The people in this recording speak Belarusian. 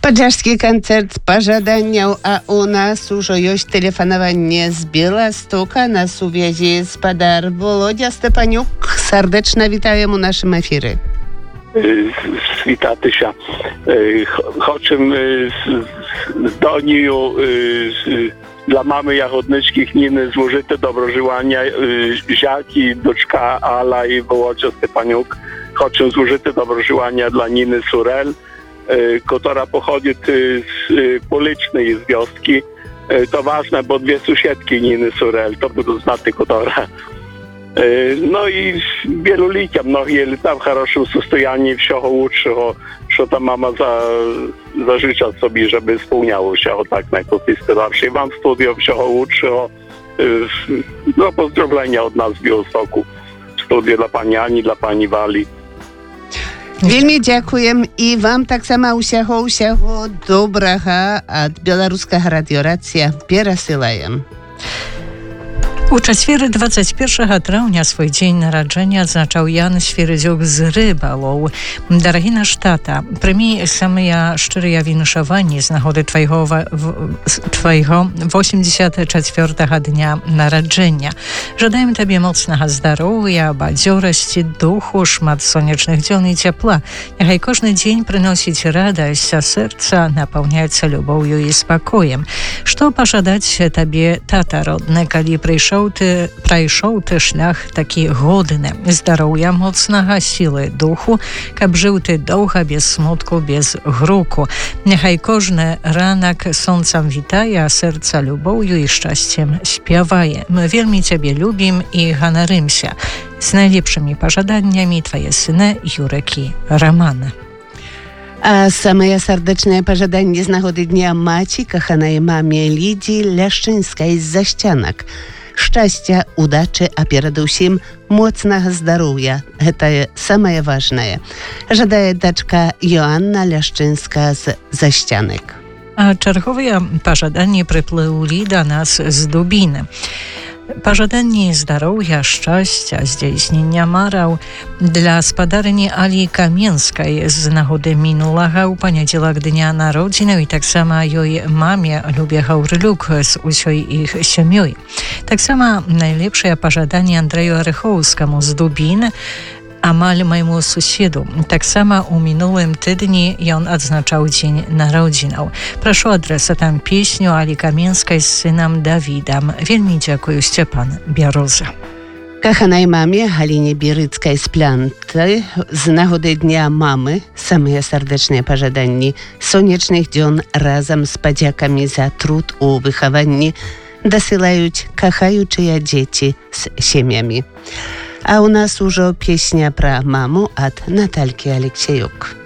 Подляшский концерт пожаданняў, а у нас ужо ёсць тэлефанаванне з Беластока. На сувязі спадар Володя Степанюк. Сардeczna вітаем у нашым эфіры. Світатися. Хочем з Донію dla mamy jagodniczkich Niny złożyte dobrożyłania, ziaki, doczka Ala i Wołodzia Stepaniuk. Chcę złożyte dobrożyłania dla Niny Surel, która pochodzi z Policznej z wioski. To ważne, bo dwie sąsiedki Niny Surel, to będą znać która. No i wielu ludziom, mnogi tam w хорошym состоянии, всього лучшого, що там мама зажича собі, żeby spełniało się tak najpierw. I wam w studio всього лучшого. No pozdrowienia od nas z Białegostoku. Studio dla pani Ani, dla pani Wali. Вельмі дзякуем і вам таксама ўсяго добрага ад беларускага радыёрацыя перасылаем. У чацвер 21 траўня свой дзень нараджэння адзначаў Ян Свірыдзюк з Рыбалоў. Дарагі наш тата, прымі самыя шчырыя віншаванні з нагоды твайго 84-га дня нараджэння. Жадаем табе моцнага здароўя, бадзёрасці, духу, шмат сонечных дзён і цяпла. Няхай кожны дзень прыносіць радасць, а сэрца напаўняецца любоўю і спакоем. Што пажадаць табе, тата родны, калі прайшоў ты шлях такі годны, здароўя моцнага, сілы духу, каб жыў ты доўга, без смутку, без груку. Няхай кожны ранак сонцам вітае, а сэрца любоўю і шчасцем спявае. Мы вельмі цябе любім і ганарымся. З найлепшымі пажаданнямі твае сыны Юрek i Роман. А самае сардeczne пажаданне з нагоды дня маці, каханай мамie Лідзі Ляшчынскай з Засцянак. Шчасця, удачы, а перадусім моцнага здароўя. Гэта самае важнае. Жадае дачка Joanna Ляшчынска з Засцянак. А чарговыя пажаданні прыплылі да нас з Дубіны. Пажаданні здароўя, шчасця, здзейснення мараў для спадарыні Алі Каменскай з нагоды мінулага ў панядзелак дня народзінаў і таксама ёй маме Любе Гаўрылюк з усёй іх сям'ёй. Таксама найлепшае пажаданне Андрэю Арыхоўскаму з Дубін, амаль майму суседу. Таксама ў мінулым тыдні ён адзначаў дзень народзінаў. Прашу адрэсатам песню Алі Каменскай з сынам Давідам. Вельмі дзякую, Сцяпан Бяроза. Каханай мамie Галіне Бірыцкай з Плянты з нагоды дня мамы самыя сардeczныя пажаданні сонечных дзён разам з падзякамі за труд у выхаванні дасылаюць кахаючыя дзеці з сем'ямі. А у нас ужо песня пра маму ад Наталькі Алексеюк.